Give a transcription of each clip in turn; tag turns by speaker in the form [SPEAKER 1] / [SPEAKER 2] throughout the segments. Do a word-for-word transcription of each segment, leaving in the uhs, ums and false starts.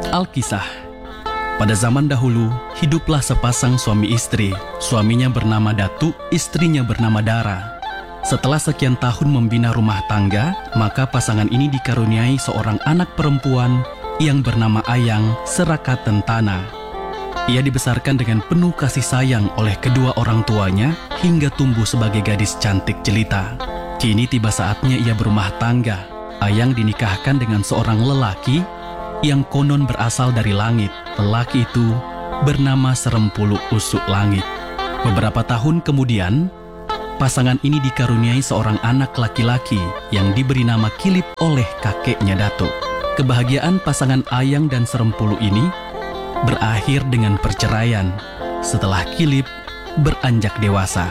[SPEAKER 1] Alkisah. Pada zaman dahulu, hiduplah sepasang suami istri. Suaminya bernama Datu, istrinya bernama Dara. Setelah sekian tahun membina rumah tangga, maka pasangan ini dikaruniai seorang anak perempuan yang bernama Ayang Serakaten Tanah. Ia dibesarkan dengan penuh kasih sayang oleh kedua orang tuanya hingga tumbuh sebagai gadis cantik jelita. Kini tiba saatnya ia berumah tangga. Ayang dinikahkan dengan seorang lelaki yang konon berasal dari langit. Lelaki itu bernama Serempulu Usuk Langit. Beberapa tahun kemudian, pasangan ini dikaruniai seorang anak laki-laki yang diberi nama Kilip oleh kakeknya Datuk. Kebahagiaan pasangan Ayang dan Serempulu ini berakhir dengan perceraian setelah Kilip beranjak dewasa.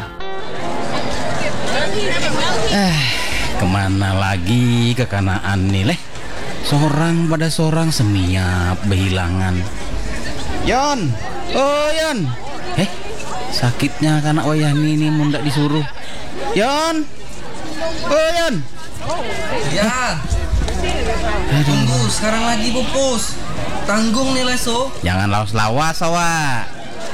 [SPEAKER 2] Eh, kemana lagi kekanaan nih leh? Seorang pada seorang semiap behilangan. Yon, oh Yon. Eh, sakitnya kanak wayahni ini mundak disuruh. Yon, oh Yon.
[SPEAKER 3] Ya. Tunggu, sekarang lagi pupus. Tanggung nih leso.
[SPEAKER 2] Jangan lawas-lawas awak.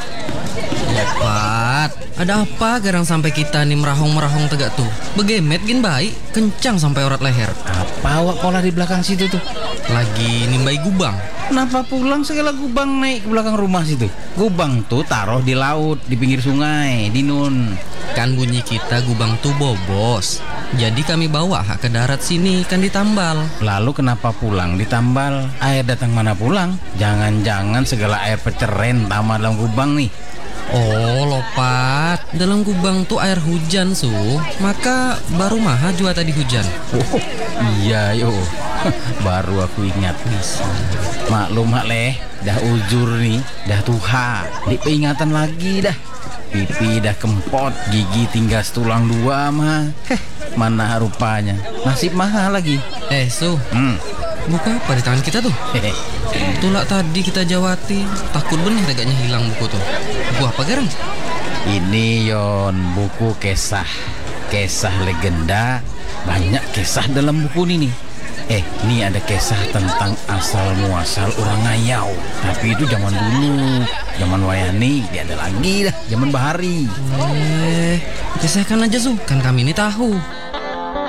[SPEAKER 3] Lepat. Ada apa garang sampai kita nih merahong-merahong tegak tuh? Begemet gin baik, kencang sampai urat leher.
[SPEAKER 2] Apa awak pola di belakang situ tuh?
[SPEAKER 3] Lagi nimbai gubang.
[SPEAKER 2] Kenapa pulang segala gubang naik ke belakang rumah situ? Gubang tuh taruh di laut, di pinggir sungai, di nun.
[SPEAKER 3] Kan bunyi kita gubang tuh bobos. Jadi kami bawa hak ke darat sini kan ditambal.
[SPEAKER 2] Lalu kenapa pulang ditambal? Air datang mana pulang? Jangan-jangan segala air peceren tambah dalam gubang nih.
[SPEAKER 3] Oh, lopat. Dalam gubang tuh air hujan, Su. Maka baru maha jua tadi hujan.
[SPEAKER 2] Oh, iya yo. Baru aku ingat nih. Maklum hak leh, dah ujur nih, dah tuha. Di peringatan lagi dah. Pipi dah kempot, gigi tinggal setulang dua mah. Heh, mana rupanya. Nasib mahal lagi.
[SPEAKER 3] Eh, Su.
[SPEAKER 2] Hmm.
[SPEAKER 3] Buku apa di tangan kita tuh?
[SPEAKER 2] Hehe.
[SPEAKER 3] Tulak tadi kita jawati. Takut bener agaknya hilang buku tuh. Buku apa garang?
[SPEAKER 2] Ini Yon, buku kisah. Kisah legenda. Banyak kisah dalam buku ini nih. Eh, ini ada kisah tentang asal muasal orang Ngayau. Tapi itu zaman dulu. Zaman wayani, dia ada lagi dah. Zaman bahari.
[SPEAKER 3] Eh, kisahkan aja, Su. Kan kami ini tahu.